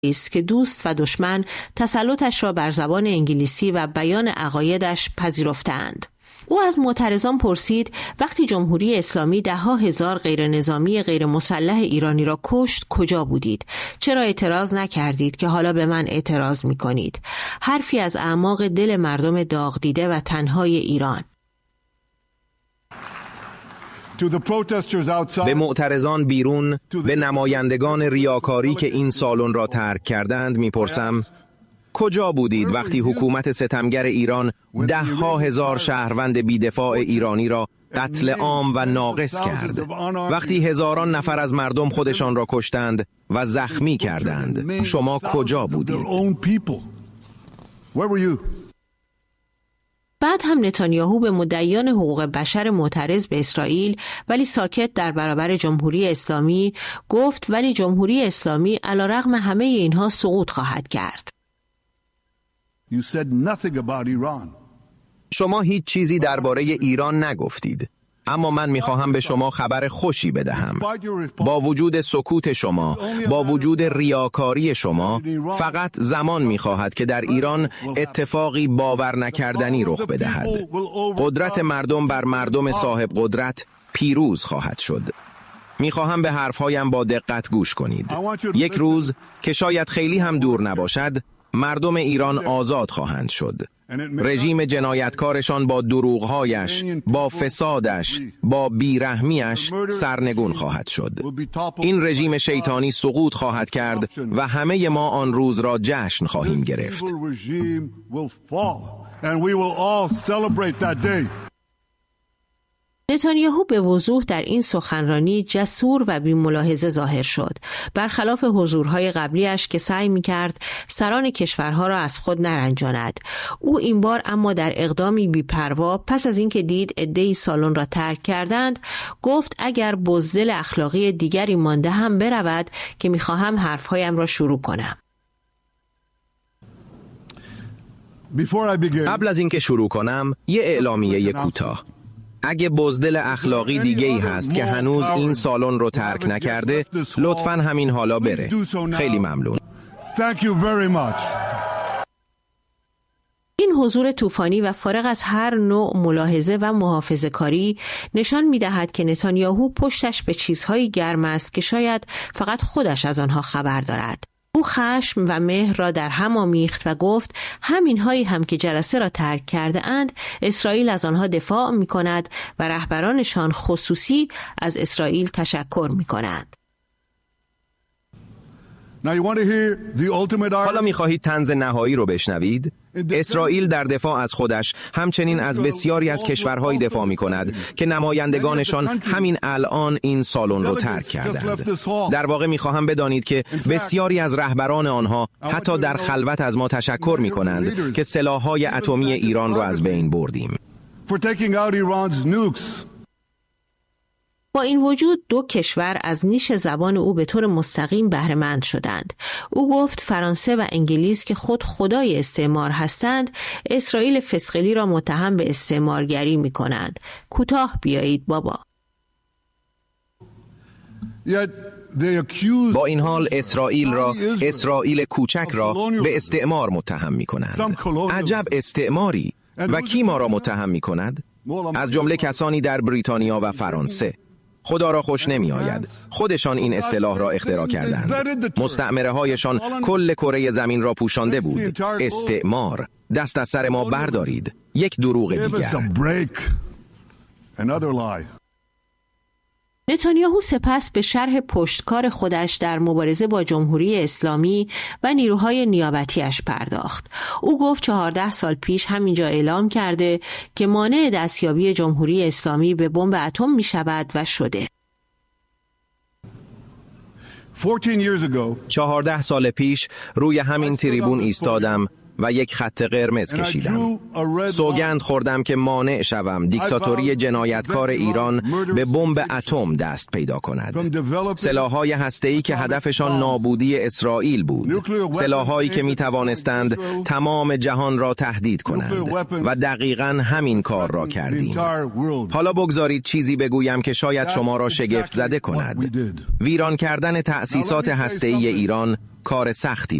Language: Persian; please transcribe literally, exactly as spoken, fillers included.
است که دوست و دشمن تسلطش را بر زبان انگلیسی و بیان عقایدش پذیرفتند. او از معترضان پرسید وقتی جمهوری اسلامی ده ها هزار غیر نظامی غیر مسلح ایرانی را کشت کجا بودید؟ چرا اعتراض نکردید که حالا به من اعتراض می کنید؟ حرفی از اعماق دل مردم داغ دیده و تنهای ایران. به معترضان بیرون، به نمایندگان ریاکاری که این سالن را ترک کردند میپرسم کجا بودید وقتی حکومت ستمگر ایران ده ها هزار شهروند بیدفاع ایرانی را قتل عام و ناقص کرد؟ وقتی هزاران نفر از مردم خودشان را کشتند و زخمی کردند، شما کجا بودید؟ بعد هم نتانیاهو به مدعیان حقوق بشر معترض به اسرائیل ولی ساکت در برابر جمهوری اسلامی گفت ولی جمهوری اسلامی علیرغم همه اینها سقوط خواهد کرد. شما هیچ چیزی درباره ایران نگفتید، اما من میخواهم به شما خبر خوشی بدهم. با وجود سکوت شما، با وجود ریاکاری شما، فقط زمان میخواهد که در ایران اتفاقی باور نکردنی رخ بدهد. قدرت مردم بر مردم صاحب قدرت پیروز خواهد شد. میخواهم به حرفهایم با دقت گوش کنید. یک روز که شاید خیلی هم دور نباشد، مردم ایران آزاد خواهند شد. رژیم جنایتکارشان با دروغهایش، با فسادش، با بیرحمیش سرنگون خواهد شد. این رژیم شیطانی سقوط خواهد کرد و همه ما آن روز را جشن خواهیم گرفت. نتانیاهو به وضوح در این سخنرانی جسور و بی‌ملاحظه ظاهر شد، برخلاف حضورهای قبلیش که سعی می‌کرد سران کشورها را از خود نرنجاند. او این بار اما در اقدامی بی‌پروا پس از اینکه دید عده‌ای سالن را ترک کردند، گفت اگر بزدل اخلاقی دیگری مانده هم برود که می‌خواهم حرفهایم را شروع کنم. قبل از اینکه شروع کنم، یه اعلامیه کوتاه. اگه بزدل اخلاقی دیگه ای هست که هنوز این سالن رو ترک نکرده، لطفاً همین حالا بره. خیلی ممنون. این حضور طوفانی و فارغ از هر نوع ملاحظه و محافظه‌کاری نشان می‌دهد که نتانیاهو پشتش به چیزهایی گرم است که شاید فقط خودش از آنها خبر دارد. او خشم و مهر را در هم آمیخت و گفت همین هایی هم که جلسه را ترک کرده اند، اسرائیل از آنها دفاع می کند و رهبرانشان خصوصی از اسرائیل تشکر می کنند. حالا می خواهید طنز نهایی رو بشنوید؟ اسرائیل در دفاع از خودش همچنین از بسیاری از کشورهایی دفاع می کند که نمایندگانشان همین الان این سالن رو ترک کردند. در واقع می خواهم بدانید که بسیاری از رهبران آنها حتی در خلوت از ما تشکر می کنند که سلاح‌های اتمی ایران رو از بین بردیم. با این وجود دو کشور از نیش زبان او به طور مستقیم بهره مند شدند. او گفت فرانسه و انگلیس که خود خدای استعمار هستند، اسرائیل فسقلی را متهم به استعمارگری می کنند. کوتاه بیایید بابا. با این حال اسرائیل را، اسرائیل کوچک را به استعمار متهم می کنند. عجب استعماری! و کی ما را متهم می کند؟ از جمله کسانی در بریتانیا و فرانسه. خدا را خوش نمی آید. خودشان این اصطلاح را اختراع کردند. مستعمره هایشان کل کره زمین را پوشانده بود. استعمار. دست از سر ما بردارید. یک دروغ دیگر. نتانیاهو سپس به شرح پشتکار خودش در مبارزه با جمهوری اسلامی و نیروهای نیابتیش پرداخت. او گفت چهارده سال پیش همینجا اعلام کرده که مانع دستیابی جمهوری اسلامی به بمب اتم می شود و شده. چهارده سال پیش روی همین تریبون ایستادم و یک خط قرمز کشیدم. سوگند خوردم که مانع شوم دیکتاتوری جنایتکار ایران به بمب اتم دست پیدا کند. سلاح‌های هسته‌ای که هدفشان نابودی اسرائیل بود. سلاح‌هایی که می توانستند تمام جهان را تهدید کنند و دقیقاً همین کار را کردیم. حالا بگذارید چیزی بگویم که شاید شما را شگفت زده کند. ویران کردن تأسیسات هسته‌ای ایران کار سختی